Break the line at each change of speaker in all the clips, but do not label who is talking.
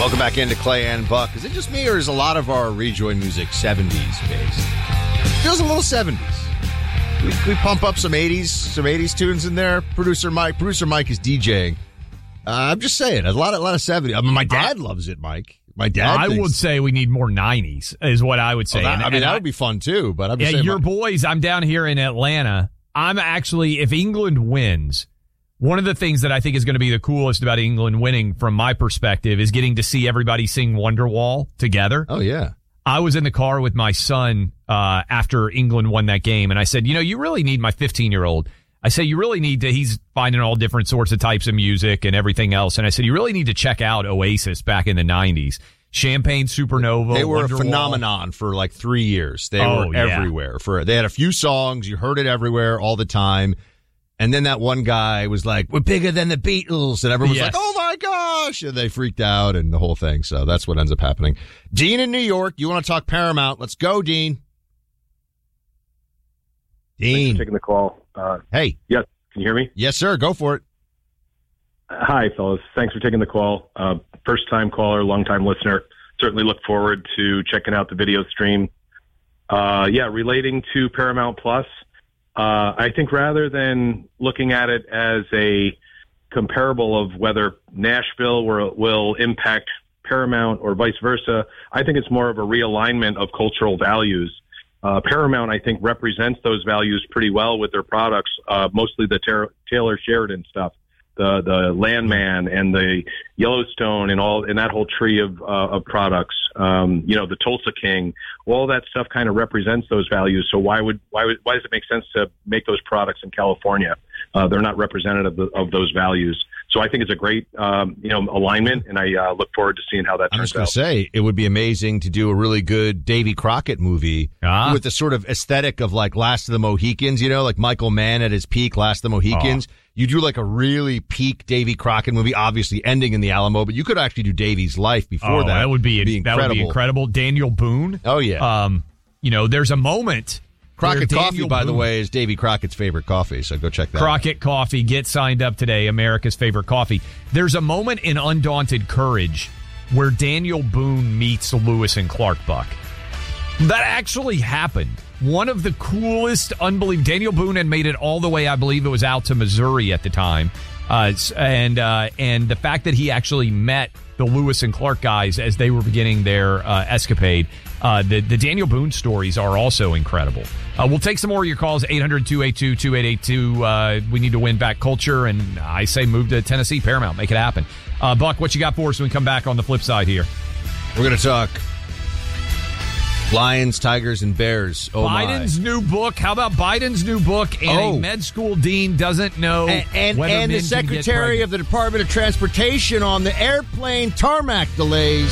Welcome back into Clay and Buck. Is it just me, or is a lot of our rejoin music 70s based? Feels a little 70s. We pump up some 80s tunes in there. Producer Mike is DJing. I'm just saying, a lot of 70s. I mean, my dad loves it, Mike. My dad.
I would say we need more 90s, is what I would say.
That would be fun too. But I'm just saying,
your boys. I'm down here in Atlanta. I'm actually, if England wins, one of the things that I think is going to be the coolest about England winning, from my perspective, is getting to see everybody sing Wonderwall together.
Oh yeah.
I was in the car with my son after England won that game, and I said, you really need my 15-year-old. I said, you really need to, he's finding all different sorts of types of music and everything else. And I said, you really need to check out Oasis back in the 90s. Champagne Supernova.
They were
Wonderwall.
A phenomenon for like 3 years. They were everywhere. They had a few songs. You heard it everywhere all the time. And then that one guy was like, we're bigger than the Beatles. And everyone was like, oh my gosh. And they freaked out and the whole thing. So that's what ends up happening. Dean in New York, you want to talk Paramount? Let's go, Dean. Dean.
Thanks for taking the call.
Hey.
Yes. Can you hear me?
Yes, sir. Go for it.
Hi, fellas. Thanks for taking the call. First-time caller, long-time listener. Certainly look forward to checking out the video stream. Relating to Paramount Plus, I think rather than looking at it as a comparable of whether Nashville will impact Paramount or vice versa, I think it's more of a realignment of cultural values. Paramount, I think, represents those values pretty well with their products, mostly the Taylor Sheridan stuff, the Landman and the Yellowstone and that whole tree of products. The Tulsa King, all that stuff kind of represents those values. So why does it make sense to make those products in California? They're not representative of those values. So I think it's a great, alignment, and I look forward to seeing how that turns out.
I was going to say, it would be amazing to do a really good Davy Crockett movie with the sort of aesthetic of like Last of the Mohicans, like Michael Mann at his peak, Last of the Mohicans. You do like a really peak Davy Crockett movie, obviously ending in the Alamo, but you could actually do Davy's life before that.
That would be
incredible.
That would be incredible. Daniel Boone.
Oh, yeah.
There's a moment.
Crockett Coffee, by the way, is Davy Crockett's favorite coffee, so go check that out.
Crockett Coffee. Get signed up today, America's favorite coffee. There's a moment in Undaunted Courage where Daniel Boone meets Lewis and Clark Buck. That actually happened. One of the coolest, unbelievable. Daniel Boone had made it all the way, I believe it was out to Missouri at the time. And the fact that he actually met the Lewis and Clark guys as they were beginning their escapade. The Daniel Boone stories are also incredible. We'll take some more of your calls, 800-282-2882. We need to win back culture, and I say move to Tennessee, Paramount. Make it happen. Buck, what you got for us when we come back on the flip side here?
We're going to talk Lions, Tigers, and Bears. Oh,
Biden's new book. How about Biden's new book? And a med school dean doesn't know
and
whether
the Secretary of the Department of Transportation on the airplane tarmac delays.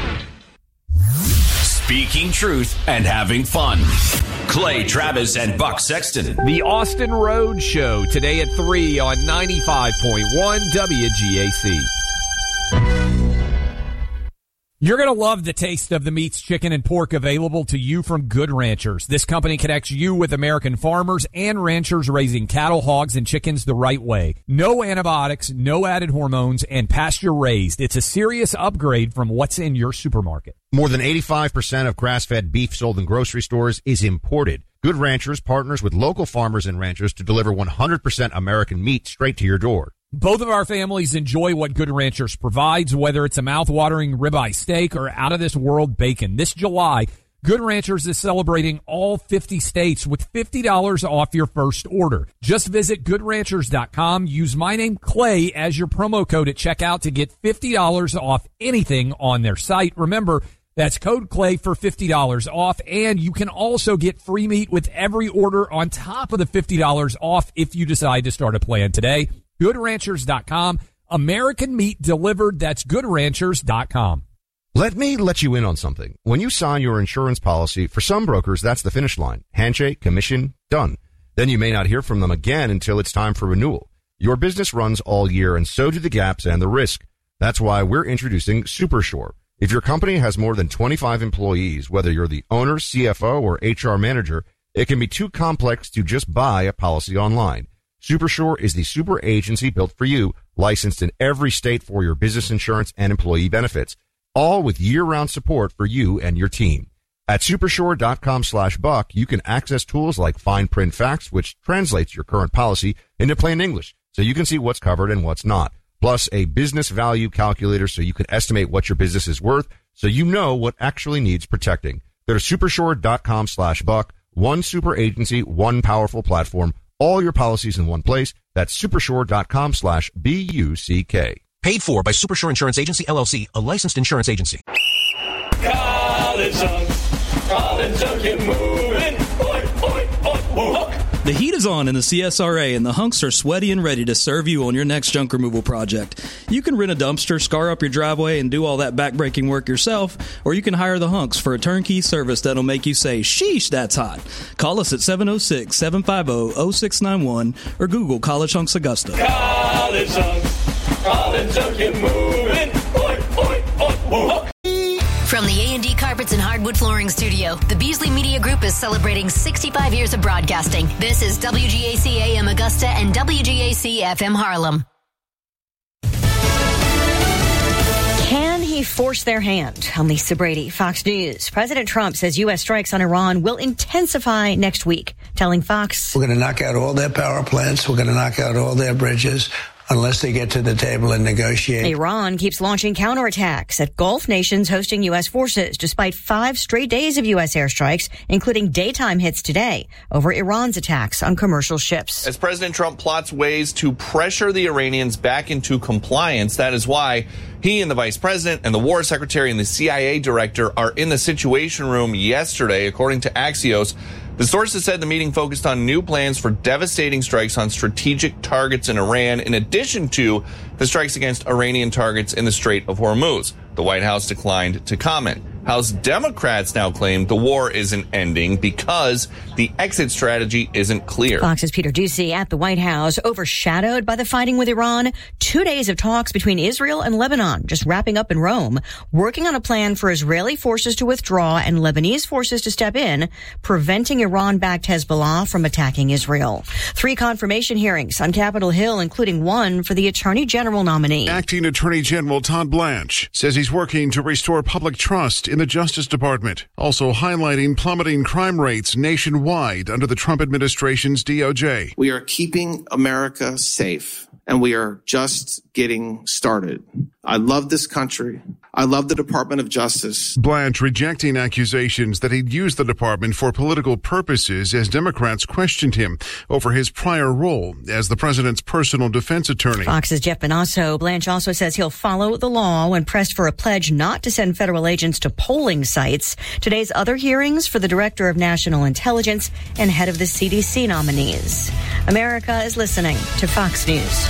Speaking truth and having fun. Clay Travis and Buck Sexton.
The Austin Road Show today at 3 on 95.1 WGAC. You're going to love the taste of the meats, chicken, and pork available to you from Good Ranchers. This company connects you with American farmers and ranchers raising cattle, hogs, and chickens the right way. No antibiotics, no added hormones, and pasture raised. It's a serious upgrade from what's in your supermarket.
More than 85% of grass-fed beef sold in grocery stores is imported. Good Ranchers partners with local farmers and ranchers to deliver 100% American meat straight to your door.
Both of our families enjoy what Good Ranchers provides, whether it's a mouth-watering ribeye steak or out-of-this-world bacon. This July, Good Ranchers is celebrating all 50 states with $50 off your first order. Just visit GoodRanchers.com. Use my name, Clay, as your promo code at checkout to get $50 off anything on their site. Remember, that's code Clay for $50 off, and you can also get free meat with every order on top of the $50 off if you decide to start a plan today. GoodRanchers.com. American meat delivered. That's GoodRanchers.com.
Let me let you in on something. When you sign your insurance policy, for some brokers, that's the finish line. Handshake, commission, done. Then you may not hear from them again until it's time for renewal. Your business runs all year, and so do the gaps and the risk. That's why we're introducing SuperSure. If your company has more than 25 employees, whether you're the owner, CFO, or HR manager, it can be too complex to just buy a policy online. SuperSure is the super agency built for you, licensed in every state for your business insurance and employee benefits. all with year-round support for you and your team. At Supershore.com/Buck, you can access tools like fine print facts, which translates your current policy into plain English, so you can see what's covered and what's not. Plus a business value calculator so you can estimate what your business is worth, so you know what actually needs protecting. Go to Supershore.com/Buck. One super agency, one powerful platform, all your policies in one place. That's Supershore.com/BUCK.
Paid for by Supershore Insurance Agency, LLC, a licensed insurance agency.
College Hunk, get moving. Oi, oi, oi, oi.
The heat is on in the CSRA, and the hunks are sweaty and ready to serve you on your next junk removal project. You can rent a dumpster, scar up your driveway, and do all that backbreaking work yourself, or you can hire the hunks for a turnkey service that'll make you say, sheesh, that's hot. Call us at 706-750-0691 or Google College Hunks Augusta.
College Hunk, get moving. Oi, oi, oi, oi.
From the A&D Carpets and Hardwood Flooring Studio, the Beasley Media Group is celebrating 65 years of broadcasting. This is WGAC AM Augusta and WGAC FM Harlem. Can he force their hand? I'm Lisa Brady, Fox News. President Trump says U.S. strikes on Iran will intensify next week, telling Fox,
"We're going to knock out all their power plants. We're going to knock out all their bridges. Unless they get to the table and negotiate."
Iran keeps launching counterattacks at Gulf nations hosting U.S. forces, despite 5 straight days of U.S. airstrikes, including daytime hits today over Iran's attacks on commercial ships.
As President Trump plots ways to pressure the Iranians back into compliance, that is why he and the vice president and the war secretary and the CIA director are in the Situation Room yesterday, according to Axios. The sources said the meeting focused on new plans for devastating strikes on strategic targets in Iran, in addition to the strikes against Iranian targets in the Strait of Hormuz. The White House declined to comment. House Democrats now claim the war isn't ending because the exit strategy isn't clear.
Fox's Peter Doocy at the White House, overshadowed by the fighting with Iran. 2 days of talks between Israel and Lebanon just wrapping up in Rome, working on a plan for Israeli forces to withdraw and Lebanese forces to step in, preventing Iran-backed Hezbollah from attacking Israel. 3 confirmation hearings on Capitol Hill, including one for the Attorney General nominee.
Acting Attorney General Todd Blanche says he's working to restore public trust in the Justice Department, also highlighting plummeting crime rates nationwide under the Trump administration's DOJ.
We are keeping America safe, and we are just getting started. I love this country. I love the Department of Justice.
Blanche rejecting accusations that he'd used the department for political purposes as Democrats questioned him over his prior role as the president's personal defense attorney.
Fox's Jeff Benasso. Blanche also says he'll follow the law when pressed for a pledge not to send federal agents to polling sites. Today's other hearings for the Director of National Intelligence and head of the CDC nominees. America is listening to Fox News.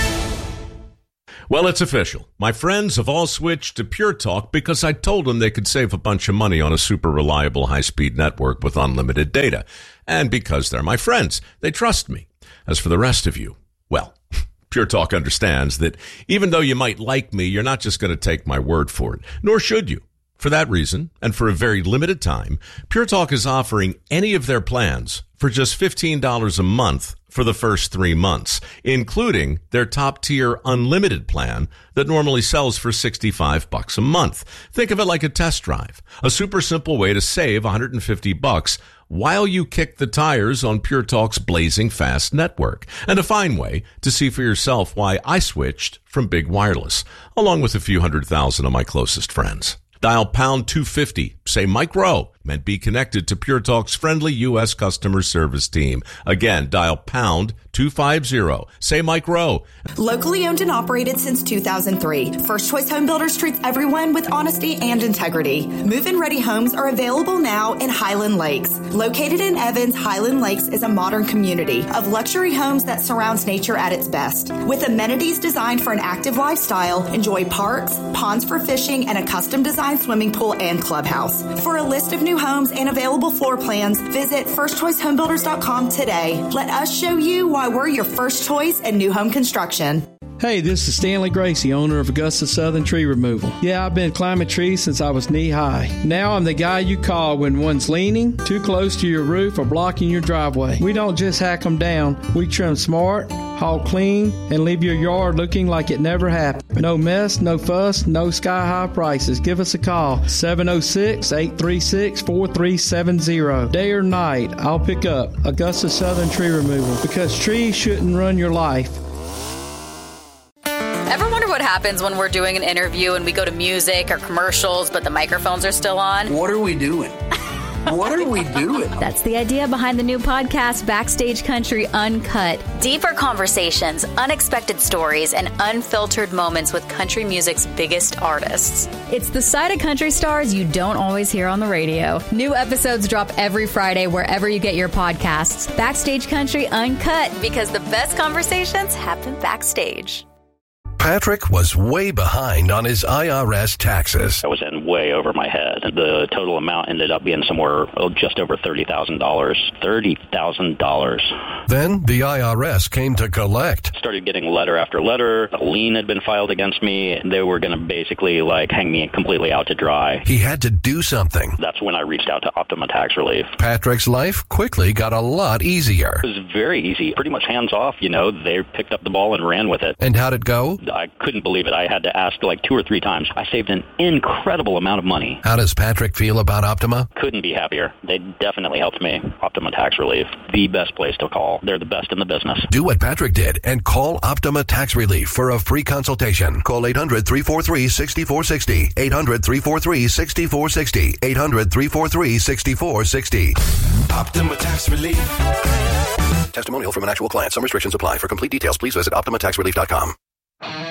Well, it's official. My friends have all switched to Pure Talk because I told them they could save a bunch of money on a super reliable high-speed network with unlimited data. And because they're my friends, they trust me. As for the rest of you, well, Pure Talk understands that even though you might like me, you're not just going to take my word for it, nor should you. For that reason, and for a very limited time, Pure Talk is offering any of their plans for just $15 a month for the first 3 months, including their top-tier unlimited plan that normally sells for $65 a month. Think of it like a test drive, a super simple way to save $150 while you kick the tires on Pure Talk's blazing fast network, and a fine way to see for yourself why I switched from Big Wireless, along with a few 100,000 of my closest friends. Dial pound 250, say Mike Rowe, and be connected to Pure Talk's friendly U.S. customer service team. Again, dial pound 250, say Mike Rowe.
Locally owned and operated since 2003, First Choice Home Builders treats everyone with honesty and integrity. Move-in ready homes are available now in Highland Lakes. Located in Evans, Highland Lakes is a modern community of luxury homes that surrounds nature at its best. With amenities designed for an active lifestyle, enjoy parks, ponds for fishing, and a custom designed swimming pool and clubhouse. For a list of new homes and available floor plans, visit firstchoicehomebuilders.com today. Let us show you why we're your first choice in new home construction.
Hey, this is Stanley Gracie, owner of Augusta Southern Tree Removal. Yeah, I've been climbing trees since I was knee-high. Now I'm the guy you call when one's leaning, too close to your roof, or blocking your driveway. We don't just hack them down. We trim smart, haul clean, and leave your yard looking like it never happened. No mess, no fuss, no sky-high prices. Give us a call, 706-836-4370. Day or night, I'll pick up. Augusta Southern Tree Removal, because trees shouldn't run your life.
Ever wonder what happens when we're doing an interview and we go to music or commercials, but the microphones are still on?
What are we doing? What are we doing?
That's the idea behind the new podcast, Backstage Country Uncut.
Deeper conversations, unexpected stories, and unfiltered moments with country music's biggest artists.
It's the side of country stars you don't always hear on the radio. New episodes drop every Friday wherever you get your podcasts. Backstage Country Uncut,
because the best conversations happen backstage.
Patrick was way behind on his IRS taxes.
I was in way over my head. The total amount ended up being somewhere just over $30,000. $30,000.
Then the IRS came to collect.
Started getting letter after letter. A lien had been filed against me. They were going to basically hang me completely out to dry.
He had to do something.
That's when I reached out to Optima Tax Relief.
Patrick's life quickly got a lot easier.
It was very easy. Pretty much hands off, They picked up the ball and ran with it.
And how'd it go?
I couldn't believe it. I had to ask 2 or 3 times. I saved an incredible amount of money.
How does Patrick feel about Optima?
Couldn't be happier. They definitely helped me. Optima Tax Relief, the best place to call. They're the best in the business.
Do what Patrick did and call Optima Tax Relief for a free consultation. Call 800-343-6460. 800-343-6460. 800-343-6460.
Optima Tax Relief.
Testimonial from an actual client. Some restrictions apply. For complete details, please visit OptimaTaxRelief.com.